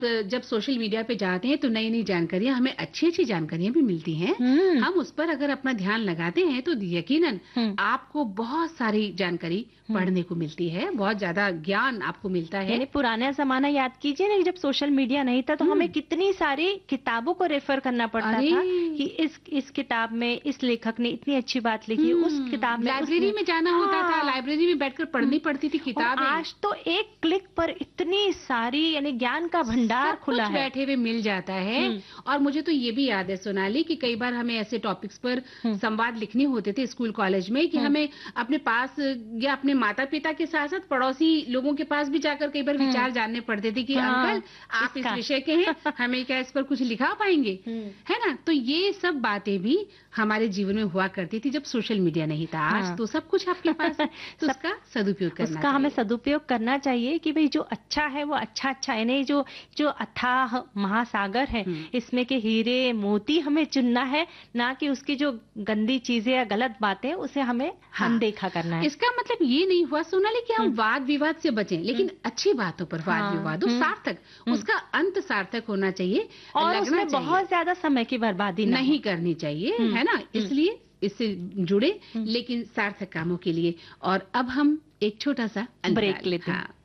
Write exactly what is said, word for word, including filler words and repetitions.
जब social media पे जाते हैं तो नई नई जानकारियां, हमें अच्छी अच्छी जानकारियां भी मिलती हैं। हम उस पर अगर अपना ध्यान लगाते हैं तो यकीनन आपको बहुत सारी जानकारी पढ़ने को मिलती है, बहुत ज्यादा ज्ञान आपको मिलता है। यानी पुराना जमाना याद कीजिए ना, जब सोशल मीडिया नहीं था तो हमें कितनी सारी किताबों को रेफर करना पड़ता था कि इस इस किताब में इस लेखक ने इतनी अच्छी बात लिखी, उस किताब में लाइब्रेरी में जाना होता था, लाइब्रेरी में बैठकर पढ़नी पड़ती थी किताबें। आज तो एक क्लिक पर इतनी सारी यानी ज्ञान का भंडार खुला है, बैठे हुए मिल जाता है। और मुझे तो ये भी याद है सोनाली कि कई बार हमें ऐसे टॉपिक्स पर संवाद लिखने होते थे स्कूल कॉलेज में कि हमें अपने पास या अपने माता पिता के साथ साथ पड़ोसी लोगों के पास भी जाकर कई बार विचार जानने पड़ते थे कि अंकल आप इस विषय के हैं, हमें क्या इस पर कुछ लिखा पाएंगे, है ना। तो ये सब बातें भी हमारे जीवन में हुआ करती थी जब सोशल मीडिया नहीं था। आज तो सब कुछ आपके पास है, तो उसका सदुपयोग करना उसका हमें सदुपयोग करना चाहिए कि भाई जो अच्छा है वो अच्छा अच्छा, यानी जो जो अथाह महासागर है इसमें के हीरे मोती हमें चुनना है, ना कि उसकी जो गंदी चीजें या गलत बातें उसे हमें अनदेखा करना है। इसका मतलब ये नहीं हुआ सोनाली कि हम वाद विवाद से बचें, लेकिन अच्छी बातों पर वाद विवाद हो सार्थक, उसका अंत सार्थक होना चाहिए और उसमें बहुत ज्यादा समय की बर्बादी नहीं करनी चाहिए, है ना। इसलिए इससे जुड़े लेकिन सार्थक कामों के लिए। और अब हम एक छोटा सा ब्रेक लेते हैं।